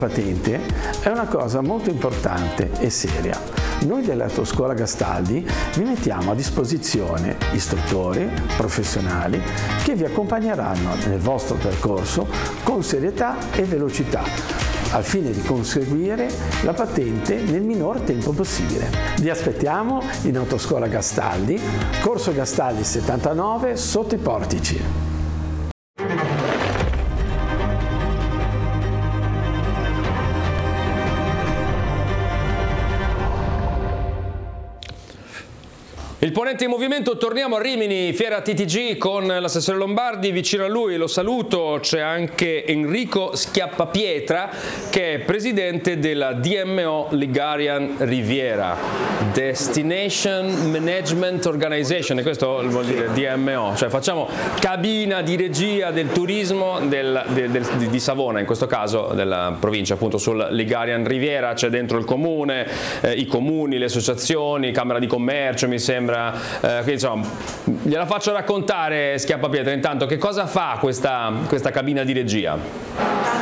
patente è una cosa molto importante e seria. Noi dell'Autoscuola Gastaldi vi mettiamo a disposizione istruttori professionali che vi accompagneranno nel vostro percorso con serietà e velocità al fine di conseguire la patente nel minor tempo possibile. Vi aspettiamo in Autoscuola Gastaldi, Corso Gastaldi 79 sotto i Portici. Il ponente in movimento, torniamo a Rimini, Fiera TTG con l'assessore Lombardi, vicino a lui lo saluto, c'è anche Enrico Schiappapietra che è presidente della DMO Ligarian Riviera, Destination Management Organization, e questo vuol dire DMO, cioè facciamo cabina di regia del turismo di Savona, in questo caso della provincia appunto sul Ligarian Riviera, c'è dentro il comune, i comuni, le associazioni, Camera di Commercio mi sembra. Quindi, insomma, gliela faccio raccontare Schiappapietra intanto che cosa fa questa cabina di regia.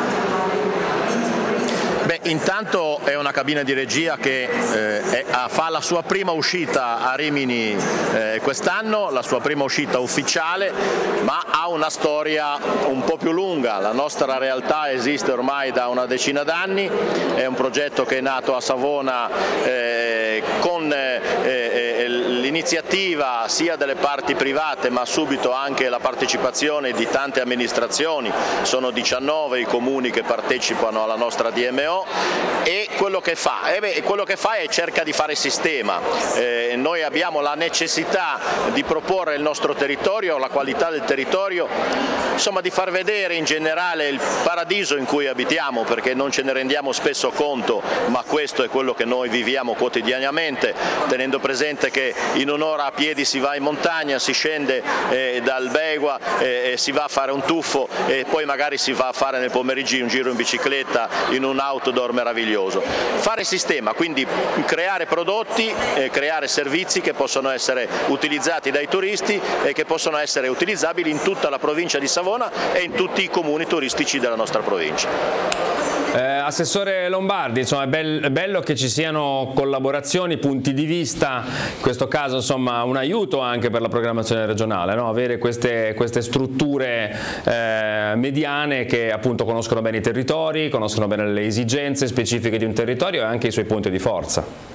Beh, intanto è una cabina di regia che fa la sua prima uscita a Rimini quest'anno, la sua prima uscita ufficiale, ma ha una storia un po' più lunga. La nostra realtà esiste ormai da una decina d'anni, è un progetto che è nato a Savona con l'iniziativa sia delle parti private ma subito anche la partecipazione di tante amministrazioni, sono 19 i comuni che partecipano alla nostra DMO e quello che fa è cerca di fare sistema. Noi abbiamo la necessità di proporre il nostro territorio, la qualità del territorio, insomma di far vedere in generale il paradiso in cui abitiamo, perché non ce ne rendiamo spesso conto, ma questo è quello che noi viviamo quotidianamente, tenendo presente che in un'ora a piedi si va in montagna, si scende dal Begua, si va a fare un tuffo e poi magari si va a fare nel pomeriggio un giro in bicicletta in un outdoor meraviglioso. Fare sistema, quindi creare prodotti, creare servizi che possono essere utilizzati dai turisti e che possono essere utilizzabili in tutta la provincia di Savona e in tutti i comuni turistici della nostra provincia. Assessore Lombardi, insomma, è bello che ci siano collaborazioni, punti di vista, in questo caso insomma un aiuto anche per la programmazione regionale, no? Avere queste strutture mediane che appunto conoscono bene i territori, conoscono bene le esigenze specifiche di un territorio e anche i suoi punti di forza.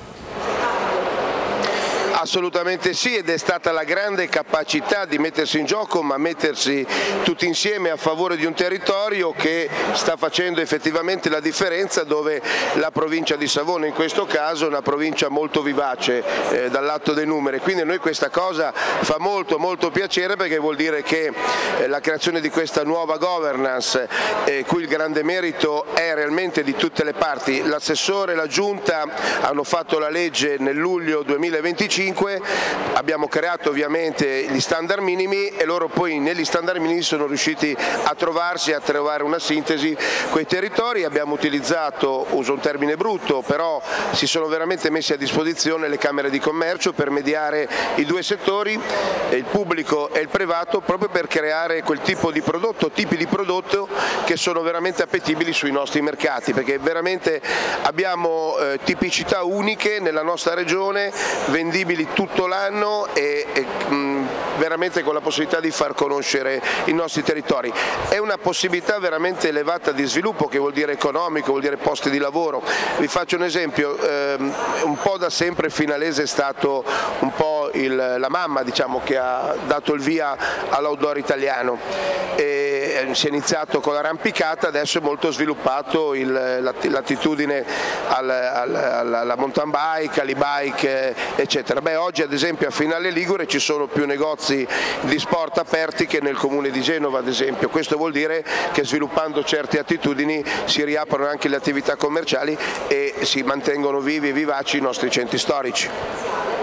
Assolutamente sì, ed è stata la grande capacità di mettersi in gioco, ma mettersi tutti insieme a favore di un territorio che sta facendo effettivamente la differenza, dove la provincia di Savona in questo caso è una provincia molto vivace dal lato dei numeri, quindi a noi questa cosa fa molto piacere, perché vuol dire che la creazione di questa nuova governance, cui il grande merito è realmente di tutte le parti, l'assessore e la giunta hanno fatto la legge nel luglio 2025, abbiamo creato ovviamente gli standard minimi e loro poi negli standard minimi sono riusciti a trovarsi, a trovare una sintesi con i territori. Abbiamo utilizzato, uso un termine brutto, però si sono veramente messi a disposizione le camere di commercio per mediare i due settori, il pubblico e il privato, proprio per creare quel tipo di prodotto, tipi di prodotto che sono veramente appetibili sui nostri mercati, perché veramente abbiamo tipicità uniche nella nostra regione, vendibili tutto l'anno e veramente con la possibilità di far conoscere i nostri territori. È una possibilità veramente elevata di sviluppo, che vuol dire economico, vuol dire posti di lavoro. Vi faccio un esempio, un po' da sempre Finalese è stato un po' la mamma, diciamo, che ha dato il via all'outdoor italiano. Si è iniziato con l'arrampicata, adesso è molto sviluppato l'attitudine alla mountain bike, all'e-bike, eccetera. Oggi ad esempio a Finale Ligure ci sono più negozi di sport aperti che nel comune di Genova, ad esempio. Questo vuol dire che sviluppando certe attitudini si riaprono anche le attività commerciali e si mantengono vivi e vivaci i nostri centri storici.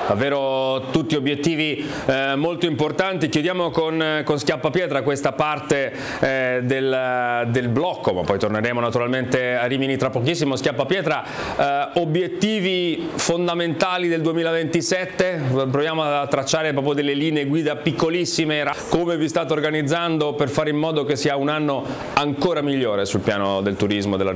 davvero tutti obiettivi molto importanti. Chiudiamo con Schiappapietra questa parte del blocco, ma poi torneremo naturalmente a Rimini tra pochissimo. Schiappapietra, obiettivi fondamentali del 2027, proviamo a tracciare proprio delle linee guida piccolissime, come vi state organizzando per fare in modo che sia un anno ancora migliore sul piano del turismo, della